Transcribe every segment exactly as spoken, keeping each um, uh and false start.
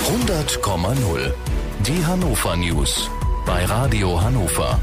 hundert Komma null. Die Hannover News bei Radio Hannover.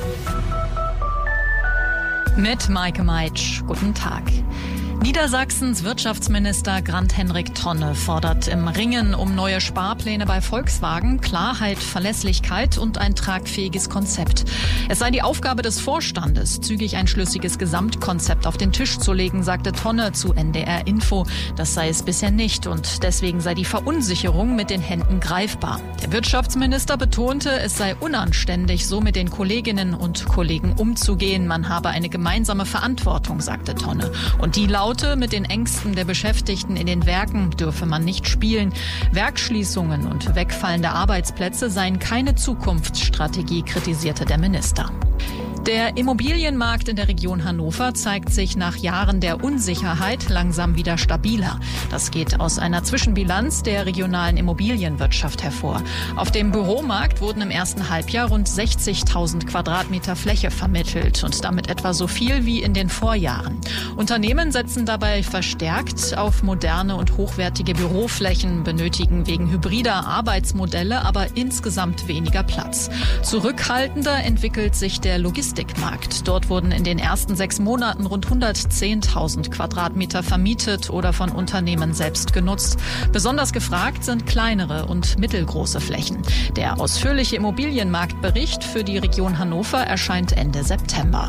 Mit Maike Meitsch. Guten Tag. Niedersachsens Wirtschaftsminister Grant-Henrik Tonne fordert im Ringen um neue Sparpläne bei Volkswagen Klarheit, Verlässlichkeit und ein tragfähiges Konzept. Es sei die Aufgabe des Vorstandes, zügig ein schlüssiges Gesamtkonzept auf den Tisch zu legen, sagte Tonne zu N D R Info. Das sei es bisher nicht und deswegen sei die Verunsicherung mit den Händen greifbar. Der Wirtschaftsminister betonte, es sei unanständig, so mit den Kolleginnen und Kollegen umzugehen. Man habe eine gemeinsame Verantwortung, sagte Tonne. Und die laute, mit den Ängsten der Beschäftigten in den Werken dürfe man nicht spielen. Werksschließungen und wegfallende Arbeitsplätze seien keine Zukunftsstrategie, kritisierte der Minister. Der Immobilienmarkt in der Region Hannover zeigt sich nach Jahren der Unsicherheit langsam wieder stabiler. Das geht aus einer Zwischenbilanz der regionalen Immobilienwirtschaft hervor. Auf dem Büromarkt wurden im ersten Halbjahr rund sechzigtausend Quadratmeter Fläche vermittelt und damit etwa so viel wie in den Vorjahren. Unternehmen setzen dabei verstärkt auf moderne und hochwertige Büroflächen, benötigen wegen hybrider Arbeitsmodelle aber insgesamt weniger Platz. Zurückhaltender entwickelt sich der Logistikmarkt. Dort wurden in den ersten sechs Monaten rund hundertzehntausend Quadratmeter vermietet oder von Unternehmen selbst genutzt. Besonders gefragt sind kleinere und mittelgroße Flächen. Der ausführliche Immobilienmarktbericht für die Region Hannover erscheint Ende September.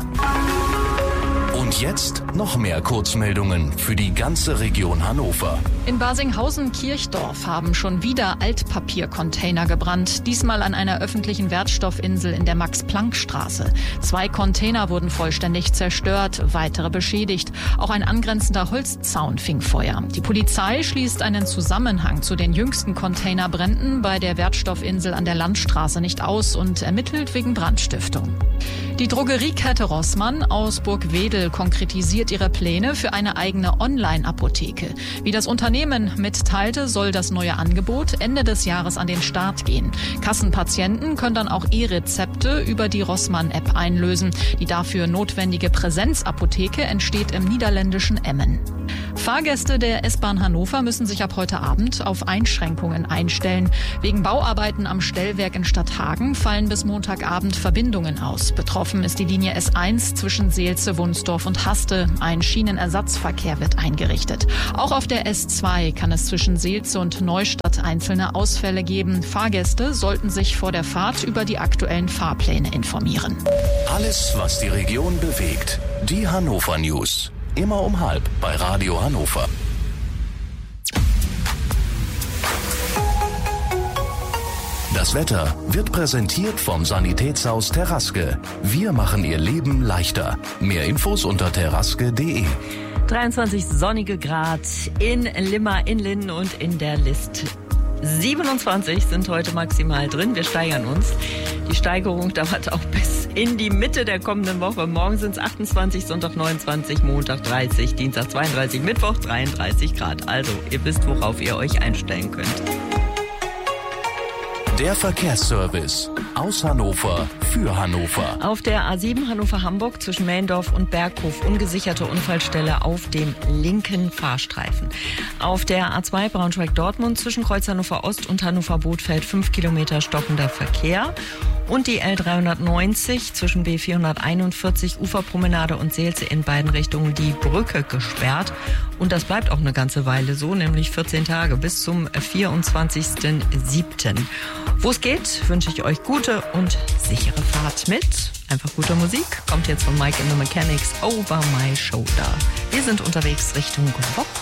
Und jetzt noch mehr Kurzmeldungen für die ganze Region Hannover. In Barsinghausen-Kirchdorf haben schon wieder Altpapiercontainer gebrannt, diesmal an einer öffentlichen Wertstoffinsel in der Max-Planck-Straße. Zwei Container wurden vollständig zerstört, weitere beschädigt. Auch ein angrenzender Holzzaun fing Feuer. Die Polizei schließt einen Zusammenhang zu den jüngsten Containerbränden bei der Wertstoffinsel an der Landstraße nicht aus und ermittelt wegen Brandstiftung. Die Drogeriekette Rossmann aus Burgwedel konkretisiert ihre Pläne für eine eigene Online-Apotheke. Wie das Unternehmen mitteilte, soll das neue Angebot Ende des Jahres an den Start gehen. Kassenpatienten können dann auch E-Rezepte über die Rossmann-App einlösen. Die dafür notwendige Präsenzapotheke entsteht im niederländischen Emmen. Fahrgäste der S-Bahn Hannover müssen sich ab heute Abend auf Einschränkungen einstellen. Wegen Bauarbeiten am Stellwerk in Stadthagen fallen bis Montagabend Verbindungen aus. Betroffen ist die Linie S eins zwischen Seelze, Wunsdorf und Haste. Ein Schienenersatzverkehr wird eingerichtet. Auch auf der S zwei kann es zwischen Seelze und Neustadt einzelne Ausfälle geben. Fahrgäste sollten sich vor der Fahrt über die aktuellen Fahrpläne informieren. Alles, was die Region bewegt. Die Hannover News. Immer um halb bei Radio Hannover. Das Wetter wird präsentiert vom Sanitätshaus Terraske. Wir machen Ihr Leben leichter. Mehr Infos unter terraske punkt de. dreiundzwanzig sonnige Grad in Limmer, in Linden und in der List. siebenundzwanzig sind heute maximal drin. Wir steigern uns. Die Steigerung dauert auch bis in die Mitte der kommenden Woche. Morgen sind es achtundzwanzig, Sonntag neunundzwanzig, Montag dreißig, Dienstag zweiunddreißig, Mittwoch dreiunddreißig Grad. Also, ihr wisst, worauf ihr euch einstellen könnt. Der Verkehrsservice aus Hannover für Hannover. Auf der A sieben Hannover-Hamburg zwischen Mähendorf und Berghof ungesicherte Unfallstelle auf dem linken Fahrstreifen. Auf der A zwei Braunschweig-Dortmund zwischen Kreuz Hannover Ost und Hannover-Bothfeld fünf Kilometer stockender Verkehr. Und die L dreihundertneunzig zwischen B vierhunderteinundvierzig Uferpromenade und Seelze in beiden Richtungen die Brücke gesperrt. Und das bleibt auch eine ganze Weile so, nämlich vierzehn Tage bis zum vierundzwanzigsten siebten Wo es geht, wünsche ich euch gute und sichere Fahrt mit einfach guter Musik. Kommt jetzt von Mike and the Mechanics, Over My Shoulder. Wir sind unterwegs Richtung Rock.